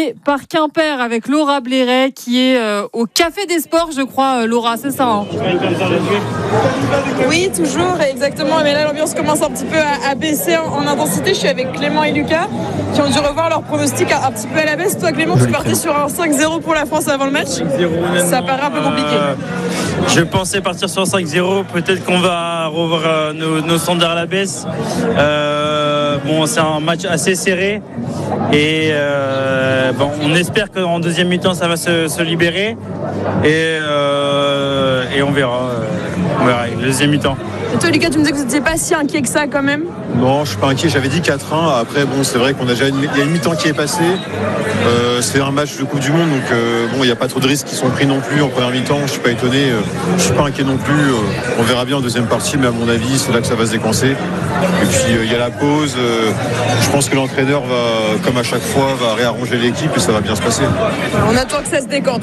aller par Quimper avec Laura Blairet qui est au Café des Sports, je crois, Laura, c'est ça hein? Oui, toujours, exactement. Mais là, l'ambiance commence un petit peu à baisser en intensité. Je suis avec Clément et Lucas qui ont dû revoir leur pronostic un petit peu à la baisse. Toi, Clément, tu partais sur un 5-0 pour la France avant le match. Ça paraît un peu compliqué. Je pensais partir sur 5-0. Peut-être qu'on va revoir nos standards à la baisse. C'est un match assez serré. Et on espère qu'en deuxième mi-temps, ça va se libérer. Et on verra. On verra le deuxième mi-temps. Et toi, Lucas, tu me disais que vous n'étiez pas si inquiet que ça quand même? Non, je suis pas inquiet. J'avais dit 4-1. Après, c'est vrai qu'on a déjà il y a une mi-temps qui est passée. C'est un match de Coupe du Monde, donc il n'y a pas trop de risques qui sont pris non plus en première mi-temps. Je suis pas étonné. Je suis pas inquiet non plus. On verra bien en deuxième partie, mais à mon avis, c'est là que ça va se décoincer. Et puis il y a la pause. Je pense que l'entraîneur va, comme à chaque fois, va réarranger l'équipe et ça va bien se passer. On attend que ça se décante.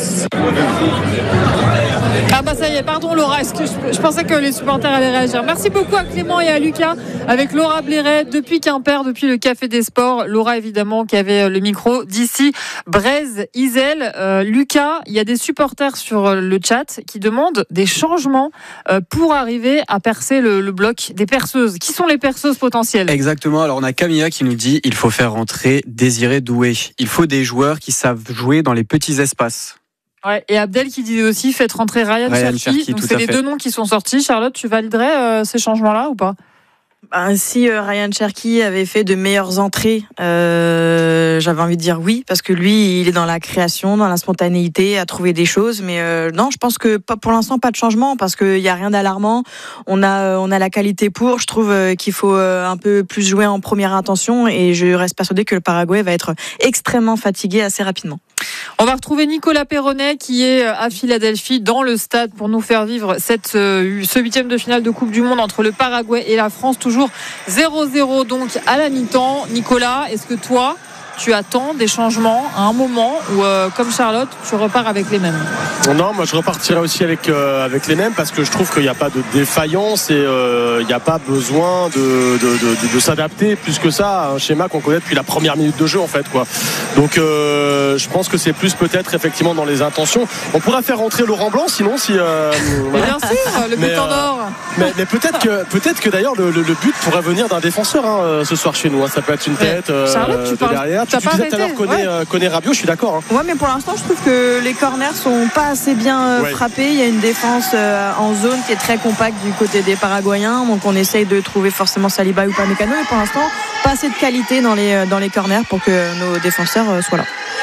Ah bah ça y est, pardon Laura, est-ce que je pensais que les supporters allaient réagir. Merci beaucoup à Clément et à Lucas avec Laura Blairet depuis Quimper, depuis le Café des Sports. Laura évidemment qui avait le micro d'ici Brésil-Isel. Lucas, il y a des supporters sur le chat qui demandent des changements pour arriver à percer le bloc des perceuses. Qui sont les perceuses potentielles? Exactement, alors on a Camilla qui nous dit il faut faire rentrer Désiré Doué. Il faut des joueurs qui savent jouer dans les petits espaces. Ouais, et Abdel qui disait aussi faites rentrer Ryan Cherki. Donc c'est les deux noms qui sont sortis. Charlotte, tu validerais ces changements-là ou pas? Si Ryan Cherki avait fait de meilleures entrées, j'avais envie de dire oui, parce que lui, il est dans la création, dans la spontanéité, à trouver des choses. Mais non, je pense que pour l'instant, pas de changement, parce qu'il n'y a rien d'alarmant. On a la qualité pour. Je trouve qu'il faut un peu plus jouer en première intention, et je reste persuadée que le Paraguay va être extrêmement fatigué assez rapidement. On va retrouver Nicolas Perronnet qui est à Philadelphie dans le stade pour nous faire vivre ce huitième de finale de Coupe du Monde entre le Paraguay et la France. Toujours 0-0 donc à la mi-temps. Nicolas, est-ce que toi tu attends des changements à un moment ou comme Charlotte tu repars avec les mêmes? Non, moi je repartirai aussi avec les mêmes, parce que je trouve qu'il n'y a pas de défaillance et il n'y a pas besoin de s'adapter plus que ça à un schéma qu'on connaît depuis la première minute de jeu en fait, quoi. Donc je pense que c'est plus peut-être effectivement dans les intentions. On pourrait faire rentrer Laurent Blanc sinon si mais bien sûr, le but en or. Mais peut-être que d'ailleurs le but pourrait venir d'un défenseur ce soir chez nous, hein. Ça peut être une tête Charlotte, de derrière. Tu disais tout à l'heure connaît Rabiot, je suis d'accord, hein. Ouais, mais pour l'instant je trouve que les corners sont pas assez bien frappés. Il y a une défense en zone qui est très compacte du côté des Paraguayens, donc on essaye de trouver forcément Saliba ou Upamecano, et pour l'instant pas assez de qualité dans les corners pour que nos défenseurs soient là.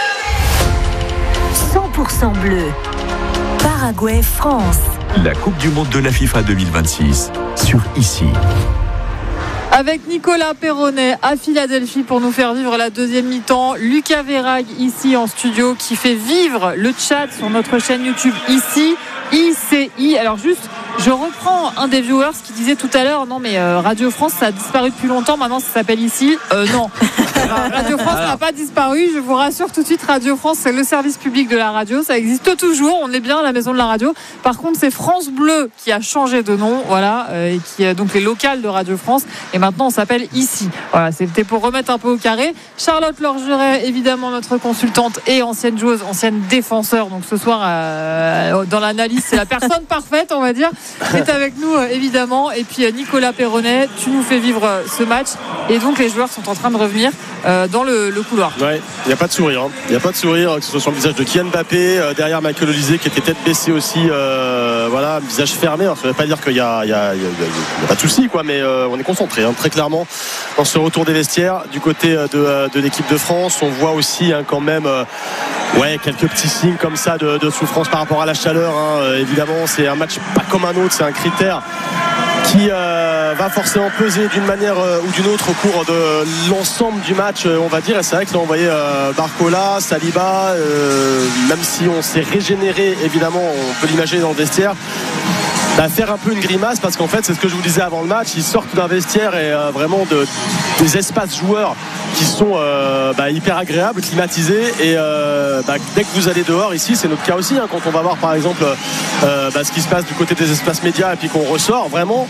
100% bleu, Paraguay-France. La Coupe du Monde de la FIFA 2026 sur ICI. Avec Nicolas Perronnet à Philadelphie pour nous faire vivre la deuxième mi-temps. Lucas Verhaeghe ici en studio qui fait vivre le chat sur notre chaîne YouTube ici, ICI. Alors juste, je reprends un des viewers qui disait tout à l'heure, non mais Radio France ça a disparu depuis longtemps, maintenant ça s'appelle ici. Non, Radio France n'a pas disparu, je vous rassure tout de suite, Radio France c'est le service public de la radio, ça existe toujours, on est bien à la maison de la radio. Par contre c'est France Bleu qui a changé de nom, voilà, et qui est donc les locales de Radio France, et maintenant on s'appelle ici. Voilà, c'était pour remettre un peu au carré. Charlotte Lorgeret, évidemment notre consultante et ancienne joueuse, ancienne défenseur, donc ce soir dans l'analyse c'est la personne parfaite on va dire, est avec nous évidemment. Et puis Nicolas Perronnet, tu nous fais vivre ce match, et donc les joueurs sont en train de revenir dans le couloir. Ouais, il n'y a pas de sourire, hein. Il n'y a pas de sourire, que ce soit sur le visage de Kylian Mbappé, derrière Michael Olise qui était tête baissée aussi, voilà, visage fermé. Alors, ça ne veut pas dire qu'il y a pas de souci, quoi, mais on est concentré, hein, très clairement dans ce retour des vestiaires du côté de l'équipe de France. On voit aussi quand même quelques petits signes comme ça de souffrance par rapport à la chaleur, hein. Évidemment c'est un match pas comme un autre, c'est un critère qui va forcément peser d'une manière ou d'une autre au cours de l'ensemble du match, on va dire. Et c'est vrai que là on voyait Barcola, Saliba, même si on s'est régénéré évidemment, on peut l'imaginer dans le vestiaire, faire un peu une grimace, parce qu'en fait c'est ce que je vous disais avant le match, ils sortent d'un vestiaire et vraiment des espaces joueurs qui sont hyper agréables, climatisés, et dès que vous allez dehors ici, c'est notre cas aussi, hein, quand on va voir par exemple ce qui se passe du côté des espaces médias et puis qu'on ressort, vraiment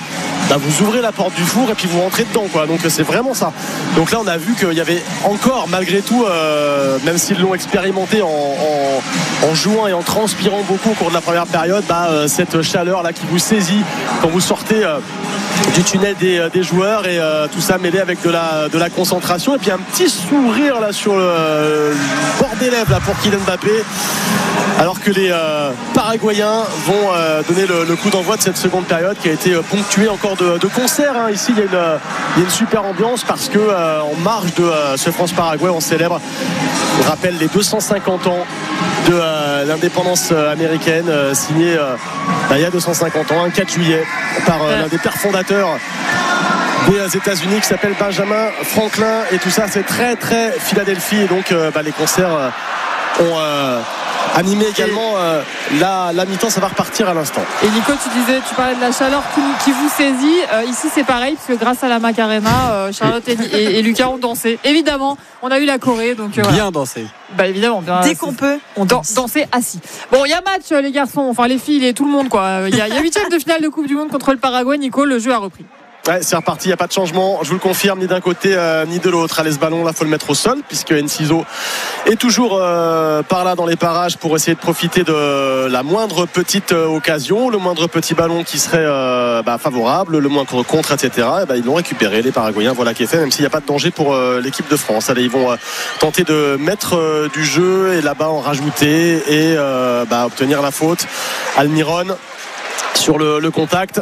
vous ouvrez la porte du four et puis vous rentrez dedans, quoi. Donc c'est vraiment ça. Donc là on a vu qu'il y avait encore malgré tout, même s'ils l'ont expérimenté en jouant et en transpirant beaucoup au cours de la première période, cette chaleur là qui vous saisit quand vous sortez du tunnel des joueurs, et tout ça mêlé avec de la concentration, et puis un petit sourire là sur le bord des lèvres là pour Kylian Mbappé, alors que les Paraguayens vont donner le coup d'envoi de cette seconde période qui a été ponctuée encore de concerts, hein. Ici il y a une super ambiance parce que en marge de ce France-Paraguay on célèbre, on rappelle les 250 ans de l'indépendance américaine, signée il y a 250 ans, un 4 juillet, par l'un des pères fondateurs des États-Unis qui s'appelle Benjamin Franklin, et tout ça c'est très très Philadelphie, et donc les concerts ont animé également la mi-temps. Ça va repartir à l'instant. Et Nico, tu parlais de la chaleur qui vous saisit. Ici c'est pareil, parce que grâce à la Macarena, Charlotte et Lucas ont dansé. Évidemment, on a eu la Corée, donc bien dansé. Évidemment, bien, dès qu'on peut, on danser assis. Bon, il y a match, les garçons, enfin les filles et tout le monde, quoi. Il y a 8e de finale de Coupe du Monde contre le Paraguay. Nico, le jeu a repris. Ouais, c'est reparti, il n'y a pas de changement, je vous le confirme, ni d'un côté ni de l'autre. Allez, ce ballon là, il faut le mettre au sol, puisque Enciso est toujours par là dans les parages pour essayer de profiter de la moindre petite occasion, le moindre petit ballon qui serait favorable, le moindre contre, etc. Et ils l'ont récupéré, les Paraguayens. Voilà qui est fait, même s'il n'y a pas de danger pour l'équipe de France. Allez, ils vont tenter de mettre du jeu et là-bas en rajouter et obtenir la faute. Almiron sur le contact.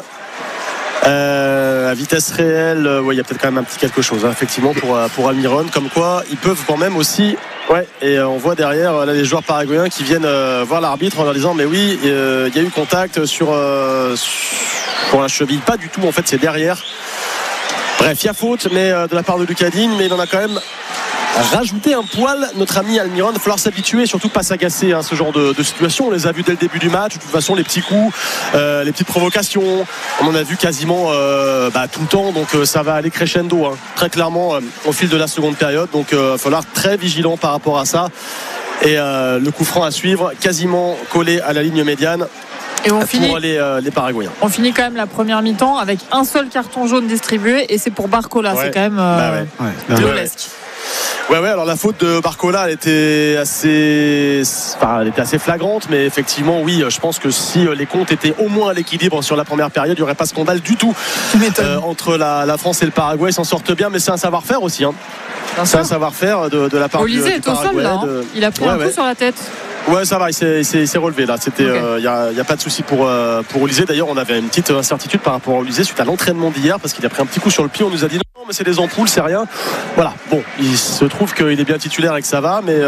À vitesse réelle, il y a peut-être quand même un petit quelque chose, hein, effectivement, pour Almiron, comme quoi ils peuvent quand même aussi. Ouais, et on voit derrière là, les joueurs paraguayens qui viennent voir l'arbitre en leur disant mais oui, il y a eu contact sur la cheville. Pas du tout, en fait, c'est derrière. Bref, il y a faute, mais de la part de Lucas Digne, mais il en a quand même rajouter un poil, notre ami Almiron. Il va falloir s'habituer, surtout pas s'agacer à ce genre de situation. On les a vus dès le début du match. De toute façon, les petits coups, les petites provocations, on en a vu quasiment tout le temps. Donc ça va aller crescendo, hein, très clairement au fil de la seconde période. Donc il va falloir être très vigilant par rapport à ça. Et le coup franc à suivre, quasiment collé à la ligne médiane. Et on finit, pour les Paraguayens. On finit quand même la première mi-temps avec un seul carton jaune distribué, et c'est pour Barcola. Ouais. C'est quand même violesque. Ouais, alors la faute de Barcola, elle était assez flagrante, mais effectivement, oui, je pense que si les comptes étaient au moins à l'équilibre sur la première période, il n'y aurait pas scandale du tout entre la France et le Paraguay. Ils s'en sortent bien, mais c'est un savoir-faire aussi, hein. C'est un savoir-faire de la part Olysée du Paraguay. Olysée est au sol, là, il a pris un coup sur la tête. Ouais, ça va, il s'est relevé là. C'était, y a pas de souci pour Olysée. D'ailleurs, on avait une petite incertitude par rapport à Olysée suite à l'entraînement d'hier, parce qu'il a pris un petit coup sur le pied. On nous a dit non, mais c'est des ampoules, c'est rien. Voilà. Bon, il se trouve qu'il est bien titulaire et que ça va, mais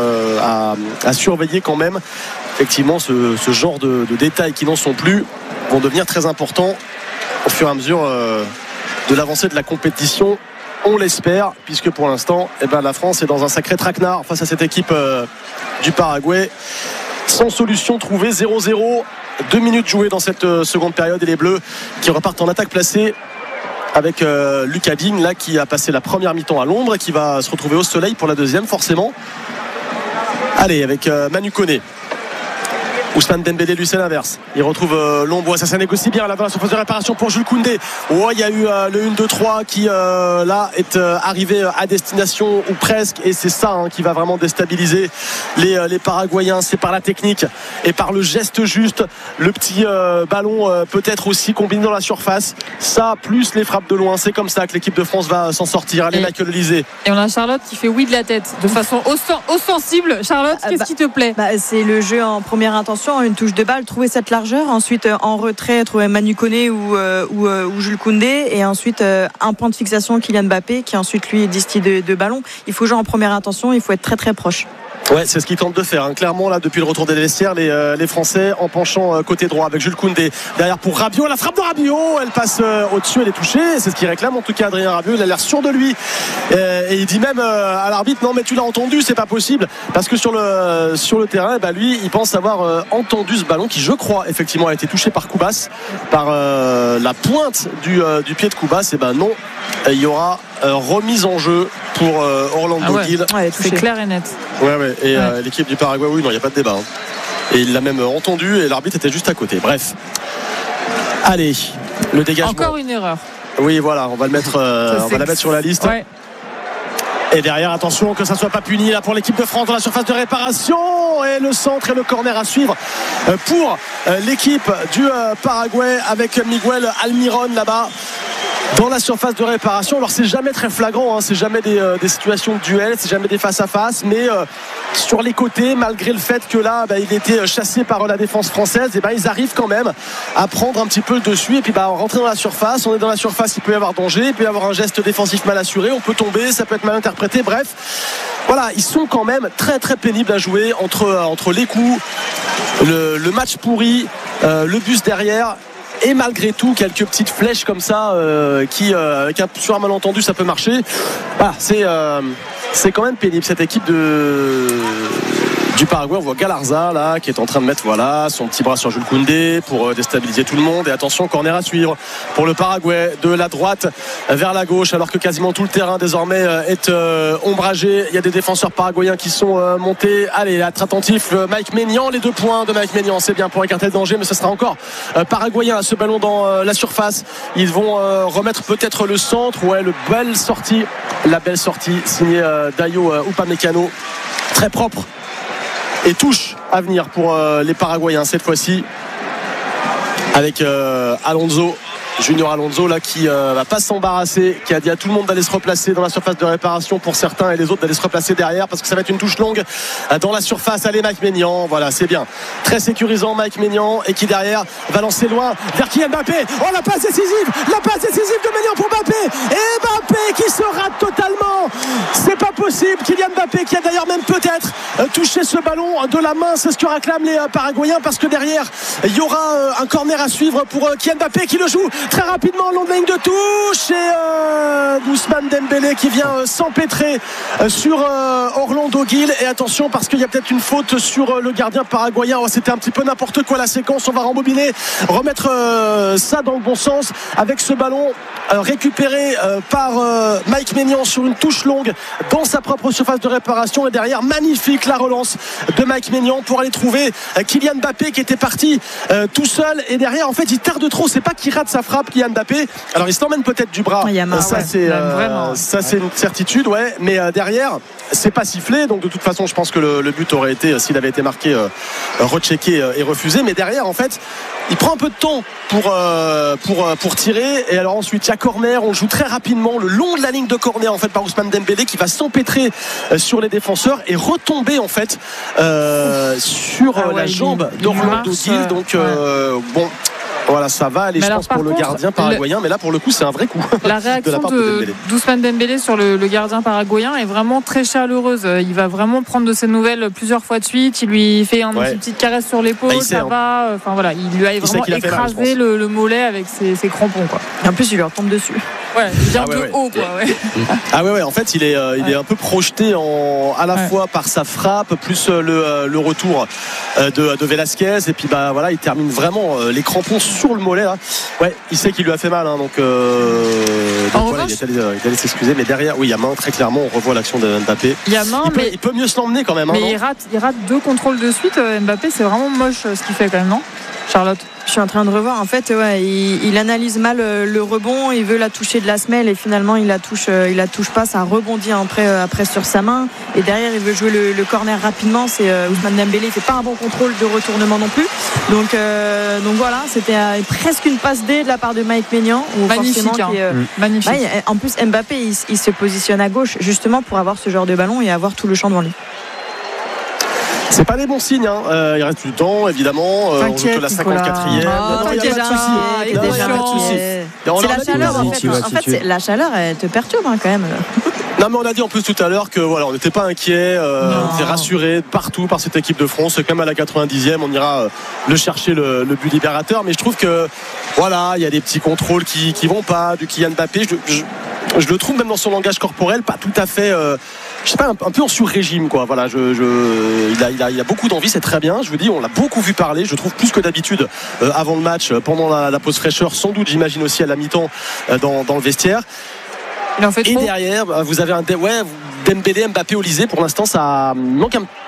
à surveiller quand même. Effectivement, ce genre de détails qui n'en sont plus vont devenir très importants au fur et à mesure de l'avancée de la compétition. On l'espère, puisque pour l'instant, la France est dans un sacré traquenard face à cette équipe du Paraguay. Sans solution trouvée, 0-0. 2 minutes jouées dans cette seconde période, et les Bleus qui repartent en attaque placée avec Lucas Digne là, qui a passé la première mi-temps à l'ombre et qui va se retrouver au soleil pour la deuxième, forcément. Allez, avec Manu Koné. Ousmane Dembélé, lui, c'est l'inverse. Il retrouve l'ombre. Ça négocie bien là dans la surface de réparation pour Jules Koundé. Il y a eu le 1-2-3 qui là est arrivé à destination, ou presque, et c'est ça qui va vraiment déstabiliser les Paraguayens. C'est par la technique et par le geste juste, le petit ballon peut-être aussi combiné dans la surface. Ça, plus les frappes de loin, c'est comme ça que l'équipe de France va s'en sortir. Allez, Michael Olysée. Et on a Charlotte qui fait oui de la tête de façon ostensible. Charlotte, qu'est-ce qui te plaît? C'est le jeu en première intention, une touche de balle, trouver cette largeur, ensuite en retrait trouver Manu Koné ou Jules Koundé, et ensuite un point de fixation Kylian Mbappé qui ensuite lui distille de ballon. Il faut jouer en première intention, il faut être très très proche. Ouais, c'est ce qu'ils tentent de faire, hein. Clairement là depuis le retour des vestiaires, les Français en penchant côté droit avec Jules Koundé derrière pour Rabiot. La frappe de Rabiot, elle passe au-dessus, elle est touchée. C'est ce qu'il réclame en tout cas Adrien Rabiot. Il a l'air sûr de lui et il dit même à l'arbitre non mais tu l'as entendu, c'est pas possible, parce que sur le terrain lui il pense avoir entendu ce ballon qui, je crois, effectivement a été touché par Koubas, par la pointe du pied de Koubas. Et non, il y aura remise en jeu pour Orlando Gil. Ouais, c'est clair et net. Et l'équipe du Paraguay, oui, non, il n'y a pas de débat, hein. Et il l'a même entendu, et l'arbitre était juste à côté. Bref. Allez, Le dégagement. Encore une erreur. Oui, voilà, on va le mettre, on va la mettre sur la liste. Ouais. Et derrière, attention que ça ne soit pas puni là pour l'équipe de France dans la surface de réparation. Et le centre et le corner à suivre pour l'équipe du Paraguay avec Miguel Almiron là-bas dans la surface de réparation. Alors c'est jamais très flagrant, hein, c'est jamais des situations de duel, c'est jamais des face à face, mais sur les côtés, malgré le fait que là il était chassé par la défense française, et ils arrivent quand même à prendre un petit peu le dessus et puis rentrer dans la surface. On est dans la surface, il peut y avoir danger, il peut y avoir un geste défensif mal assuré, on peut tomber, ça peut être mal interprété, bref voilà, ils sont quand même très très pénibles à jouer entre les coups, le match pourri, le bus derrière. Et malgré tout, quelques petites flèches comme ça qui, avec un sur un malentendu, ça peut marcher. Voilà, c'est quand même pénible cette équipe du Paraguay. On voit Galarza là qui est en train de mettre son petit bras sur Jules Koundé pour déstabiliser tout le monde. Et attention, corner à suivre pour le Paraguay de la droite vers la gauche, alors que quasiment tout le terrain désormais est ombragé. Il y a des défenseurs paraguayens qui sont montés. Allez, être attentif, Mike Maignan, les 2 points de Mike Maignan, c'est bien pour écarter le danger, mais ce sera encore paraguayen à ce ballon dans la surface. Ils vont remettre peut-être le centre. Ouais, la belle sortie signée Dayo Upamecano, très propre. Et touche à venir pour les Paraguayens cette fois-ci avec Junior Alonso là qui va pas s'embarrasser, qui a dit à tout le monde d'aller se replacer dans la surface de réparation pour certains et les autres d'aller se replacer derrière parce que ça va être une touche longue dans la surface. Allez, Mike Maignan, voilà, c'est bien, très sécurisant Mike Maignan, et qui derrière va lancer loin vers Kylian Mbappé. Oh, la passe décisive de Maignan pour Mbappé, et Mbappé qui se rate totalement, c'est pas possible. Kylian Mbappé qui a d'ailleurs même peut-être touché ce ballon de la main, c'est ce que réclament les Paraguayens, parce que derrière il y aura un corner à suivre pour Kylian Mbappé qui le joue très rapidement long de la ligne de touche, et Ousmane Dembélé qui vient s'empêtrer sur Orlando Gil. Et attention, parce qu'il y a peut-être une faute sur le gardien paraguayen. C'était un petit peu n'importe quoi la séquence, on va rembobiner, remettre ça dans le bon sens avec ce ballon récupéré par Mike Maignan sur une touche longue dans sa propre surface de réparation. Et derrière, magnifique la relance de Mike Maignan pour aller trouver Kylian Mbappé qui était parti tout seul. Et derrière, en fait, il tarde trop, c'est pas qu'il rate sa frappe Kylian Mbappé, alors il se l'emmène peut-être du bras, ça c'est une certitude, ouais, mais derrière c'est pas sifflé, donc de toute façon je pense que le but aurait été, s'il avait été marqué, rechecké et refusé. Mais derrière en fait il prend un peu de temps pour tirer, et alors ensuite il y a corner, on joue très rapidement le long de la ligne de corner en fait par Ousmane Dembélé qui va s'empêtrer sur les défenseurs et retomber en fait sur la jambe d'Orlando Gil, donc bon, voilà, ça va aller, je pense, pour le gardien paraguayen, mais là pour le coup c'est un vrai coup. La réaction d'Ousmane Dembélé sur le gardien paraguayen est vraiment très chaleureuse. Il va vraiment prendre de ses nouvelles plusieurs fois de suite. Il lui fait une petite caresse sur l'épaule, ça va. Enfin voilà, il lui a vraiment écrasé le mollet avec ses crampons, quoi. Et en plus il lui retombe dessus. Ouais, il vient de haut, quoi. Ouais. Ah ouais, en fait il est un peu projeté à la fois par sa frappe plus le retour de Velasquez, et puis voilà, il termine vraiment les crampons sur le mollet là. Ouais, il sait qu'il lui a fait mal, hein, donc voilà, il est allé s'excuser, mais derrière il y a main, très clairement. On revoit l'action de Mbappé. Il y a main, il peut mieux se l'emmener quand même, mais hein, il rate 2 contrôles de suite. Mbappé, c'est vraiment moche ce qu'il fait quand même, non, Charlotte? Je suis en train de revoir. En fait, il analyse mal le rebond. Il veut la toucher de la semelle et finalement il la touche pas. Ça rebondit après sur sa main. Et derrière, il veut jouer le corner rapidement. C'est Ousmane Dembélé. Il fait pas un bon contrôle de retournement non plus. Donc voilà, c'était presque une passe D de la part de Mike Maignan. Magnifique. Magnifique. En plus, Mbappé, il se positionne à gauche justement pour avoir ce genre de ballon et avoir tout le champ devant lui. C'est pas des bons signes, hein. Il reste du temps évidemment, on joue que la 54e. Il n'y a pas de souci. C'est la chaleur en fait. La chaleur elle te perturbe quand même. Non, mais on a dit en plus tout à l'heure que voilà, on n'était pas inquiet, on était rassuré partout par cette équipe de France. Comme à la 90e, on ira le chercher le but libérateur. Mais je trouve que voilà, il y a des petits contrôles qui vont pas du Kylian Mbappé. Je le trouve même dans son langage corporel pas tout à fait, je sais pas, un peu en sur-régime, quoi. Voilà, il a beaucoup d'envie, c'est très bien. Je vous dis, on l'a beaucoup vu parler, je trouve plus que d'habitude avant le match, pendant la pause fraîcheur, sans doute, j'imagine aussi à la mi-temps dans le vestiaire. Il en fait et trop. Derrière, vous avez Dembélé, Mbappé, Olysée. Pour l'instant, ça manque un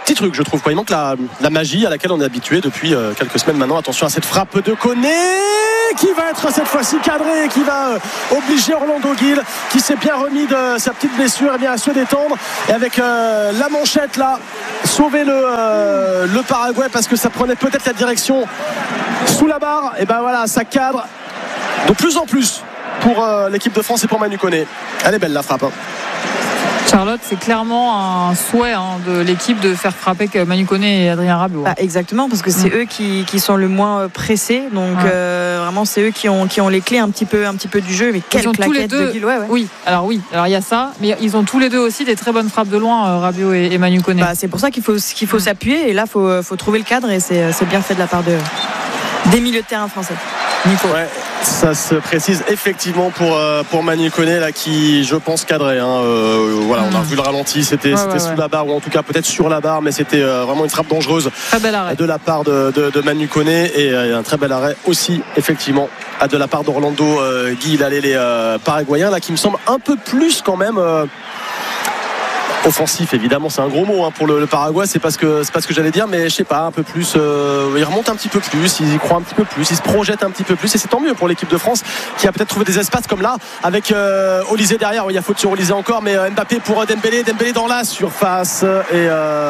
petit truc, je trouve. Il manque la magie à laquelle on est habitué depuis quelques semaines maintenant. Attention à cette frappe de Koné qui va être cette fois-ci cadrée et qui va obliger Orlando Gil, qui s'est bien remis de sa petite blessure, à se détendre et avec la manchette là sauver le Paraguay parce que ça prenait peut-être la direction sous la barre. Et ben voilà, ça cadre de plus en plus pour l'équipe de France et pour Manu Koné. Elle est belle la frappe, hein. Charlotte, c'est clairement un souhait de l'équipe de faire frapper Manu Koné et Adrien Rabiot. Exactement, parce que c'est eux qui sont le moins pressés. Donc vraiment, c'est eux qui ont les clés un petit peu du jeu. Mais quelle claquette de Gil. Oui, alors il y a ça, mais ils ont tous les deux aussi des très bonnes frappes de loin, Rabiot et Manu Koné. C'est pour ça qu'il faut s'appuyer. Et là, faut trouver le cadre. Et c'est bien fait de la part des milieux de terrain français. Nico. Ouais, ça se précise effectivement pour Manu Koné là, qui je pense cadrait, hein. Voilà, on a vu le ralenti, c'était sous la barre ou en tout cas peut-être sur la barre, mais c'était vraiment une frappe dangereuse de la part de Manu Koné et un très bel arrêt aussi effectivement de la part d'Orlando Gil. Allez, les Paraguayens là qui me semble un peu plus quand même offensif, évidemment c'est un gros mot, hein, pour le Paraguay, c'est pas ce que j'allais dire, mais je sais pas, un peu plus, il remonte un petit peu plus, il y croit un petit peu plus, il se projette un petit peu plus et c'est tant mieux pour l'équipe de France qui a peut-être trouvé des espaces comme là avec Olysée derrière. Il y a faute sur Olysée encore, mais Mbappé pour Dembélé dans la surface et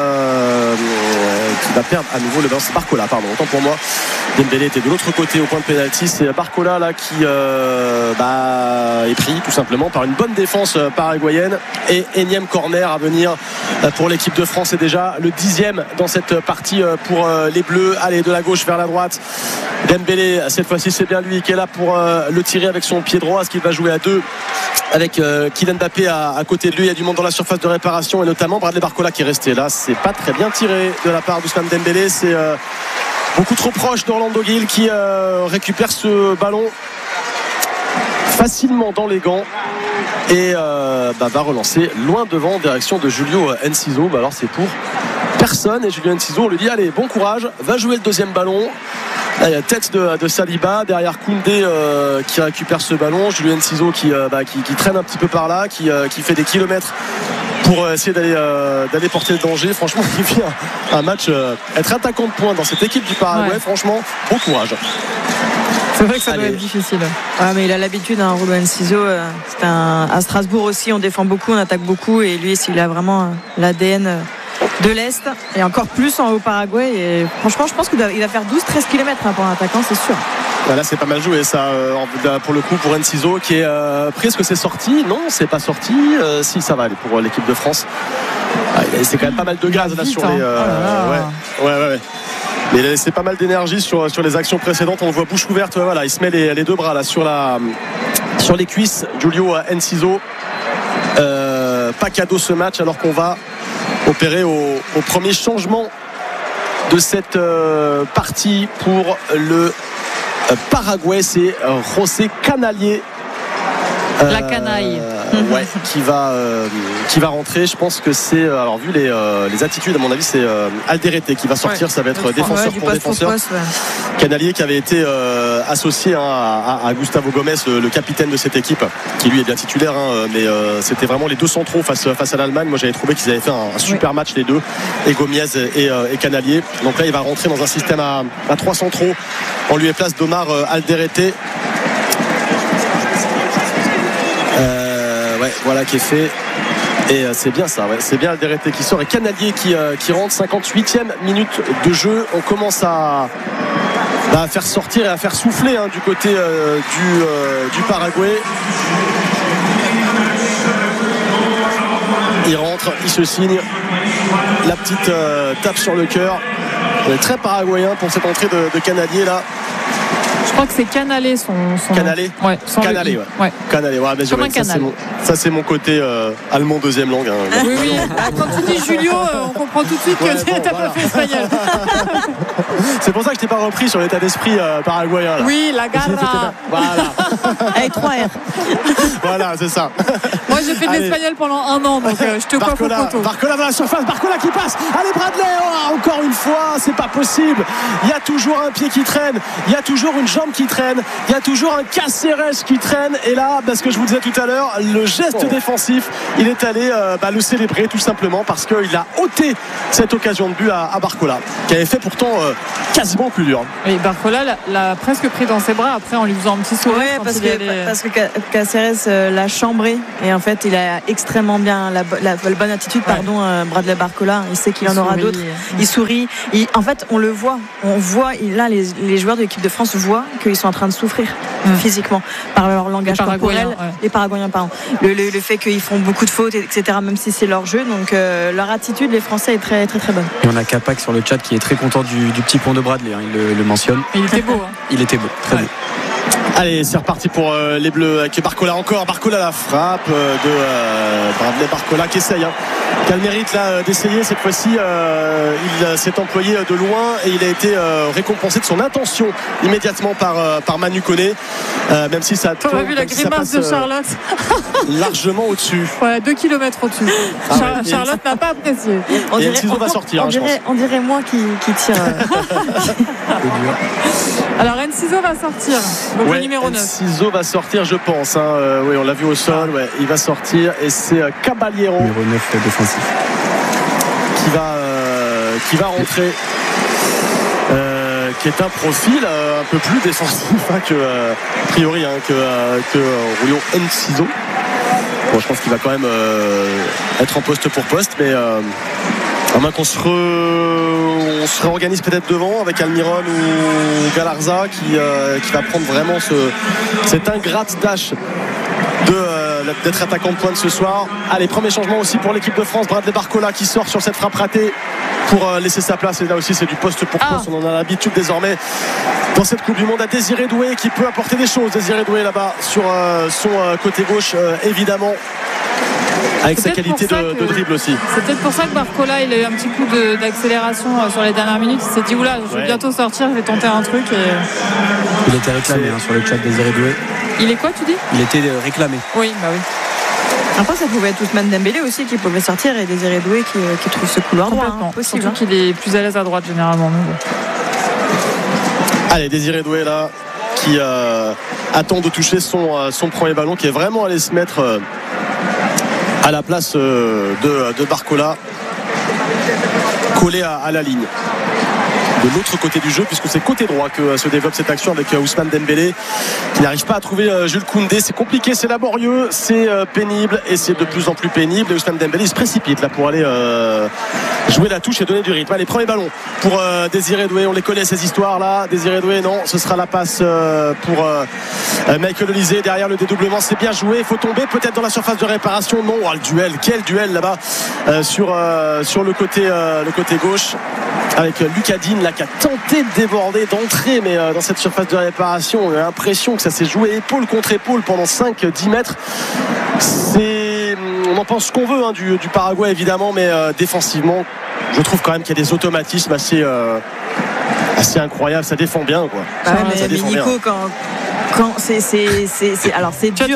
qui va perdre à nouveau le ballon. C'est Barcola, pardon, autant pour moi. Dembélé était de l'autre côté au point de pénalty, c'est Barcola là qui est pris tout simplement par une bonne défense paraguayenne et énième corner à venir pour l'équipe de France. C'est déjà le 10e dans cette partie pour les Bleus. Allez, de la gauche vers la droite, Dembélé, cette fois-ci c'est bien lui qui est là pour le tirer avec son pied droit. Est-ce qu'il va jouer à deux avec Kylian Mbappé à côté de lui? Il y a du monde dans la surface de réparation et notamment Bradley Barcola qui est resté là. C'est pas très bien tiré de la part d'Ousmane Dembélé, c'est beaucoup trop proche d'Orlando Gil qui récupère ce ballon facilement dans les gants et va relancer loin devant en direction de Julio Enciso. Alors c'est pour personne et Julio Enciso, on lui dit allez, bon courage, va jouer le deuxième ballon. Là, il y a tête de Saliba derrière Koundé qui récupère ce ballon, Julio Enciso qui traîne un petit peu par là, qui fait des kilomètres pour essayer d'aller porter le danger. Franchement, il vient un match être attaquant de pointe dans cette équipe du Paraguay. Franchement, bon courage. C'est vrai que ça doit être difficile. Mais il a l'habitude, hein, Julio Enciso. À Strasbourg aussi, on défend beaucoup, on attaque beaucoup. Et lui, il a vraiment l'ADN de l'Est. Et encore plus au Paraguay. Et franchement, je pense qu'il va faire 12-13 km pour un attaquant, c'est sûr. Là, c'est pas mal joué, ça, pour le coup, pour Enciso, qui est pris. Est-ce que c'est sorti? Non, c'est pas sorti. Si, ça va aller pour l'équipe de France. C'est quand même pas mal de gaz là sur les. Ouais. Mais il a laissé pas mal d'énergie sur les actions précédentes. On le voit bouche ouverte, voilà, il se met les deux bras là sur les cuisses. Julio Enciso, pas cadeau ce match, alors qu'on va opérer au premier changement de cette partie pour le Paraguay. C'est José Canalier, la canaille. qui va rentrer. Je pense que c'est, alors vu les attitudes, à mon avis c'est Alderete qui va sortir. Ça va être défenseur pour défenseur. Canalier qui avait été associé à Gustavo Gomes, le capitaine de cette équipe, qui lui est bien titulaire, mais c'était vraiment les deux centraux face à l'Allemagne. Moi j'avais trouvé qu'ils avaient fait un super match les deux, et Gomiez et Canalier. Donc là il va rentrer dans un système à 3 centraux en lieu et place d'Omar Alderete. Voilà qui est fait. Et c'est bien ça, c'est bien Alderete qui sort et Canalier qui rentre. 58e minute de jeu. On commence à faire sortir et à faire souffler, du côté du Paraguay. Il rentre, il se signe la petite tape sur le cœur. On est très paraguayen pour cette entrée de Canalier là. Je crois que c'est Canalé son Canalé. Canalé, ouais. Canalé, ouais, comme un canal. Ça c'est mon côté allemand deuxième langue. Oui. Quand tu dis Julio, on comprend tout de suite que t'as pas fait espagnol. C'est pour ça que je t'ai pas repris sur l'état d'esprit paraguayen là. Oui, la garra. Voilà. Avec 3 R. Voilà, c'est ça. Moi j'ai fait de l'espagnol pendant 1 an, donc je te coiffe au poteau. Barcola dans la surface, Barcola qui passe. Allez Bradley, encore une fois, c'est pas possible. Il y a toujours un pied qui traîne, il y a toujours une jambe qui traîne, il y a toujours un Caceres qui traîne. Et là, parce que je vous disais tout à l'heure, le geste défensif, il est allé le célébrer tout simplement parce qu'il a ôté cette occasion de but à Barcola, qui avait fait pourtant quasiment plus dur. Et Barcola l'a presque pris dans ses bras après en lui faisant un petit sourire. Ouais, parce que Caceres l'a chambré et en fait il a extrêmement bien la bonne attitude, Bradley Barcola. Il sait qu'il en aura d'autres. Il sourit. En fait, on le voit. On voit. Là, les joueurs de l'équipe de France voient qu'ils sont en train de souffrir physiquement par leur langage corporel. Les Paraguayens, pardon. Le fait qu'ils font beaucoup de fautes, etc. Même si c'est leur jeu. Donc leur attitude, les Français, est très très très bonne. Et on a Capac sur le chat qui est très content du petit pont de Bradley. Il le mentionne. Il était beau. Il était beau. Très beau. Allez, c'est reparti pour les Bleus avec Barcola encore. Barcola, la frappe de Bradley Barcola qui essaye. Qui a le mérite là d'essayer. Cette fois-ci, il s'est employé de loin et il a été récompensé de son intention immédiatement par Manu Koné. Même si ça. On a vu la grimace de Charlotte. Largement au-dessus. Ouais, 2 km au-dessus. Charlotte n'a pas apprécié. Enziso va sortir. On dirait moi qui tire. Alors Enciso va sortir. Donc le numéro 9. Enciso va sortir, je pense. Oui, on l'a vu au sol. Ouais, il va sortir et c'est Caballero. Numéro 9 défensif. Qui va rentrer. Qui est un profil un peu plus défensif que a priori que Julio Enciso. Bon, je pense qu'il va quand même être en poste pour poste, mais à moins qu'on se réorganise peut-être devant avec Almiron ou Galarza qui va prendre vraiment cette ingrate tâche d'être attaquant de pointe ce soir. Allez, premier changement aussi pour l'équipe de France. Bradley Barcola qui sort sur cette frappe ratée pour laisser sa place, et là aussi c'est du poste pour poste. On en a l'habitude désormais dans cette Coupe du Monde. À Désiré Doué qui peut apporter des choses. Désiré Doué là-bas sur son côté gauche, évidemment, avec sa qualité de dribble aussi. C'est peut-être pour ça que Barcola il a eu un petit coup d'accélération sur les dernières minutes. Il s'est dit oula, je vais bientôt sortir, je vais tenter un truc. Il était réclamé sur le chat. Désiré Doué. Il est quoi, tu dis? Il était réclamé. Oui, bah oui. Après, ça pouvait être Ousmane Dembélé aussi qui pouvait sortir et Désiré Doué qui trouve ce couloir droit. Possible. Surtout qu'il est plus à l'aise à droite généralement. Allez, Désiré Doué là qui attend de toucher son premier ballon, qui est vraiment allé se mettre à la place de Barcola, collé à la ligne. De l'autre côté du jeu, puisque c'est côté droit que se développe cette action avec Ousmane Dembélé qui n'arrive pas à trouver Jules Koundé. C'est compliqué, c'est laborieux, c'est pénible et c'est de plus en plus pénible. Et Ousmane Dembélé se précipite là pour aller jouer la touche et donner du rythme. Allez, premier ballon pour Désiré Doué. On les connaît ces histoires là. Désiré Doué, non, ce sera la passe pour Michael Olise. Derrière le dédoublement, c'est bien joué. Il faut tomber peut-être dans la surface de réparation. Non, le duel, quel duel là-bas sur le côté gauche avec Lucas Digne là qui a tenté de déborder, d'entrer, mais dans cette surface de réparation on a l'impression que ça s'est joué épaule contre épaule pendant 5-10 mètres. On en pense ce qu'on veut du Paraguay évidemment, mais défensivement je trouve quand même qu'il y a des automatismes assez incroyables. Ça défend bien quoi. Mais Nico, quand alors c'est dur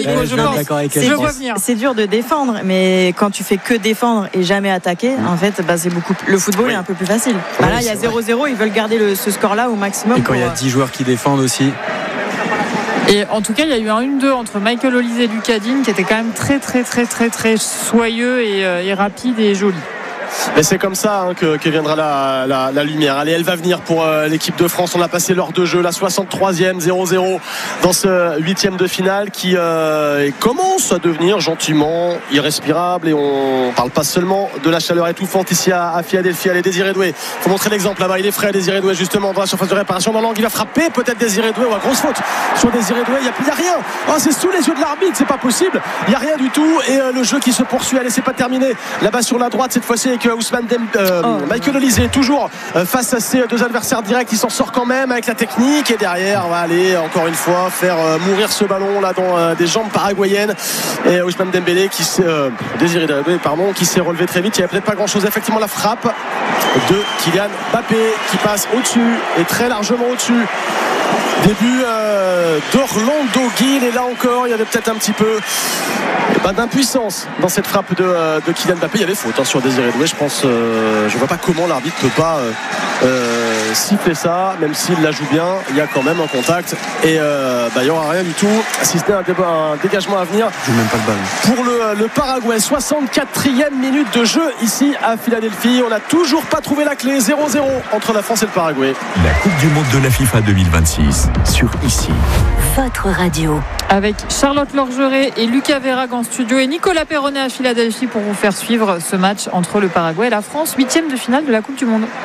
c'est dur de défendre, mais quand tu fais que défendre et jamais attaquer, en fait c'est beaucoup, le football est un peu plus facile. Là il y a 0-0, ils veulent garder ce score là au maximum. Et quand il y a 10 joueurs qui défendent aussi. Et en tout cas il y a eu un 1-2 entre Michael Olise et Lucas Digne qui était quand même très très très très très soyeux et rapide et joli. Mais c'est comme ça que viendra la lumière. Allez, elle va venir pour l'équipe de France. On a passé l'heure de jeu, la 63e, 0-0 dans ce 8e de finale qui commence à devenir gentiment irrespirable. Et on parle pas seulement de la chaleur étouffante ici à Philadelphie. Allez, Désiré Doué, faut montrer l'exemple là-bas. Il est frais, Désiré Doué, justement dans la surface de réparation, dans l'angle. Il va frapper peut-être Désiré Doué. Grosse faute sur Désiré Doué. Il n'y a rien. C'est sous les yeux de l'arbitre, c'est pas possible. Il n'y a rien du tout. Et le jeu qui se poursuit. Allez, c'est pas terminé. Là-bas sur la droite cette fois-ci avec Michael Olise toujours face à ses deux adversaires directs. Il s'en sort quand même avec la technique, et derrière on va aller encore une fois faire mourir ce ballon là dans des jambes paraguayennes. Et Ousmane Dembélé Désiré Doué qui s'est relevé très vite. Il n'y a peut-être pas grand chose. Effectivement, la frappe de Kylian Mbappé qui passe au-dessus et très largement au-dessus. Début d'Orlando Gil, et là encore il y avait peut-être un petit peu d'impuissance dans cette frappe de Kylian Mbappé. Il y avait faute sur Désiré Doué, je pense. Je vois pas comment l'arbitre peut pas siffler ça, même s'il la joue bien, il y a quand même un contact et il n'y aura rien du tout, si ce n'est un dégagement à venir. Je joue même pas le ballon. Pour le Paraguay, 64e minute de jeu ici à Philadelphie. On n'a toujours pas trouvé la clé. 0-0 entre la France et le Paraguay. La Coupe du Monde de la FIFA 2026 sur ici. Votre radio. Avec Charlotte Lorgeret et Lucas Verhaeghe en studio et Nicolas Perronnet à Philadelphie pour vous faire suivre ce match entre le Paraguay et la France, 8e de finale de la Coupe du Monde.